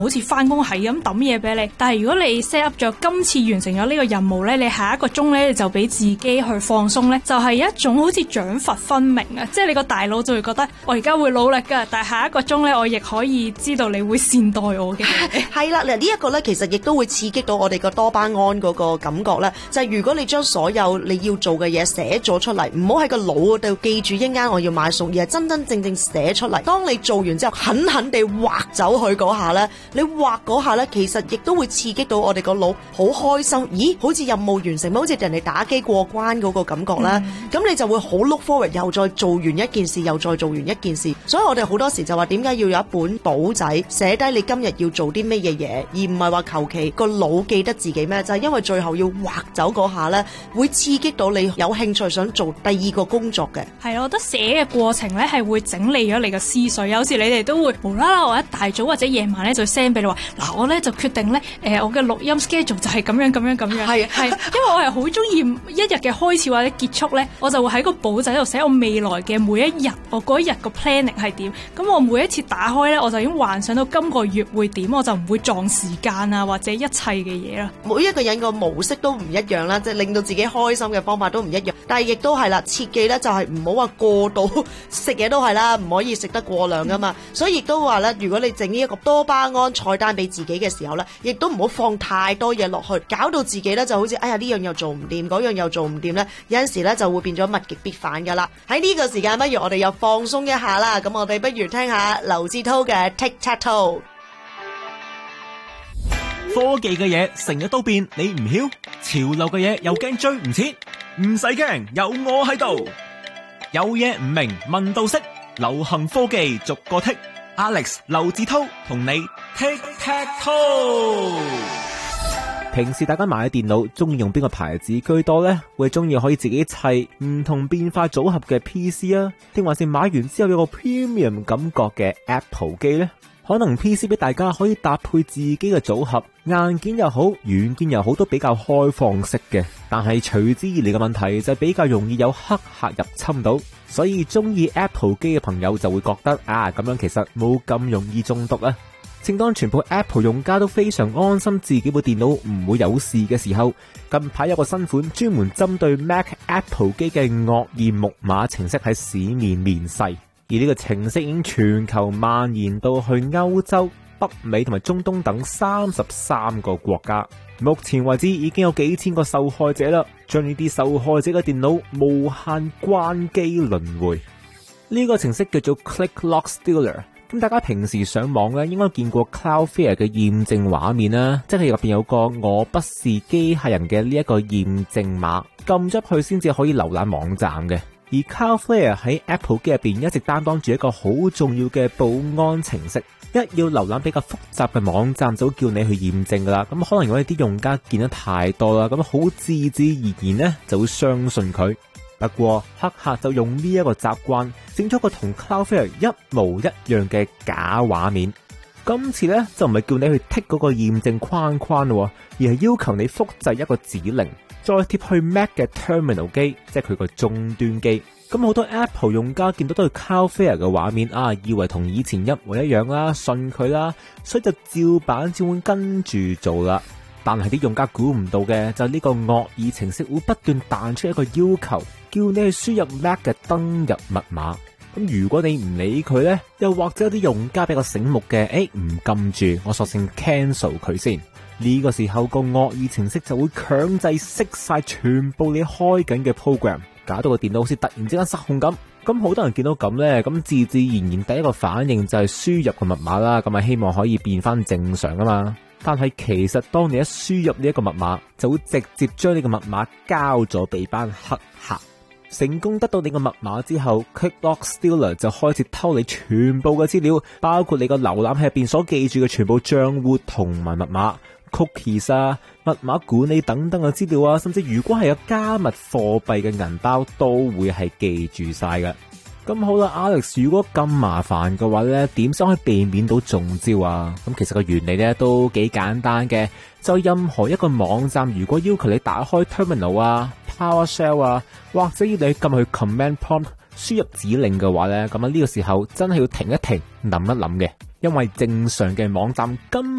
好似翻工係咁抌嘢俾你。但係如果你 set up 咗今次完成咗呢個任務咧，你下一個鐘咧就俾自己去放鬆咧，就係一種好似獎罰分明啊！即係你個大腦就會覺得我而家會努力㗎，但係下一個鐘咧我亦可以知道你會善待我嘅。 係啦，嗱呢一個咧其實亦都會刺激到我哋個多巴胺嗰個感覺咧，就係如果你將所有你要做嘅嘢寫咗出嚟，唔好喺個腦度記住一陣間我要買餸，而係真真正正寫出嚟。當你做完之後狠狠地畫走佢嗰下咧，你畫嗰下咧其實亦都會刺激到我哋個腦好開心，咦好似任務完成，好似人哋打機過關嗰個感覺啦。咁你就會好 look forward，又再做完一件事，又再做完一件事。所以我哋好多時就話點解要有一本簿仔寫低你今日要做啲咩嘢嘢，而唔係話求其個腦記得自己咩，就係因為最後要畫走嗰下咧，會刺激到你有興趣想做第二個工作嘅。 係啊，我覺得寫嘅過程咧係會整理咗你嘅思緒。有時你哋都會無啦啦，我一大早或者夜晚咧就 send 俾你話，嗱我咧就決定咧，我嘅錄音 schedule 就係咁樣咁樣咁樣。係，因為我係好中意一日嘅開始或者結束咧，我就會喺個簿仔度寫我未來嘅每一日，我嗰一日個 planning 係點。咁我每一次打開咧，我就已經幻想到今個月會點，我就唔會撞時間啊或者一切嘅嘢啦。 每一個人個模式都唔一樣啦，即係令到自己開心嘅方法都唔一樣。但係亦都係啦，切記咧就係唔好話過度食嘢都係啦，唔可以食得過量噶嘛。所以亦都話咧，如果你整呢一個多巴胺菜單俾自己嘅時候咧，亦都唔好放太多嘢落去，搞到自己咧就好似哎呀呢樣又做唔掂，嗰樣又做唔掂咧，有陣時咧就會變咗物極必反噶啦。喺呢個時間，不如我哋又放鬆一下啦。咁我哋不如聽下劉志濤嘅 Tic Tac Toe。 科技嘅嘢成日都變，你唔曉；潮流嘅嘢又驚追唔切，唔使驚，有我喺度。有嘢唔明問到識，流行科技逐個剔。Alex 劉志濤同你 Tic Tac Toe。 平時大家買電腦中意用邊個牌子居多呢？會中意可以自己砌唔同變化組合嘅 PC 啊，定還是買完之後有個 premium 感覺嘅 Apple 機呢？可能 PC 俾大家可以搭配自己嘅組合，硬件又好，軟件又好，都比較開放式嘅。但係隨之而嚟嘅問題就係比較容易有黑客入侵到，所以中意 Apple 機嘅朋友就會覺得咁樣其實冇咁容易中毒啊。正當全部 Apple 用家都非常安心自己部電腦唔會有事嘅時候，近排有個新款專門針對 Mac Apple 機嘅惡意木馬程式喺市面面世，而呢個程式已經全球蔓延到去歐洲、北美同埋中東等33個國家。目前為止已經有幾千個受害者啦，將呢啲受害者嘅電腦無限關機輪迴。呢個程式叫做 ClickLock Stealer。咁大家平時上網咧，應該見過 Cloudflare 嘅驗證畫面啦，即係入邊有個我不是機械人嘅呢一個驗證碼，撳咗去先至可以瀏覽網站嘅。而 Cloudflare 喺 Apple 機入邊一直擔當住一個好重要嘅保安程式，一要瀏覽比較複雜嘅網站就叫你去驗證噶啦。咁可能如果啲用家見得太多啦，咁好自然而然咧就會相信佢。不過黑客就用呢一個習慣，整咗個同 Cloudflare 一模一樣嘅假畫面。今次咧就唔係叫你去剔嗰個驗證框框咯，而係要求你複製一個指令，再貼去 Mac 嘅 Terminal 機，即係佢個終端機。咁好多 Apple 用家見到都係 Cloudflare 嘅畫面以為同以前一模一樣啦，信佢啦，所以就照版照本跟住做啦。但係啲用家估唔到嘅就係呢個惡意程式會不斷彈出一個要求，叫你去輸入 Mac 嘅登入密碼。咁如果你唔理佢呢，又或者有啲用家比較醒目嘅，唔撳住，我索性 cancel 佢先。呢個時候個惡意程式就會強制熄晒全部你開緊嘅 program， 搞到個電腦好似突然之間失控咁。咁好多人見到咁呢，咁自自然然第一個反應就係輸入個密碼啦，咁希望可以變翻正常啊嘛。但係其實當你一輸入呢一個密碼，就會直接將呢個密碼交咗俾班黑客。成功得到你個密碼之後， ClickLock Stealer 就開始偷你全部嘅資料，包括你個瀏覽器入邊所記住嘅全部賬戶同埋密碼、cookies 密碼管理等等嘅資料甚至如果係有加密貨幣嘅銀包，都會係記住晒嘅。咁好啦 ，Alex， 如果咁麻煩嘅話咧，點先可以避免到中招啊？咁其實個原理咧都幾簡單嘅，就任何一個網站如果要求你打開 Terminal PowerShell 或者要你撳去 Command Prompt 輸入指令嘅話呢，咁呢個時候真係要停一停，諗一諗嘅，因為正常嘅網站根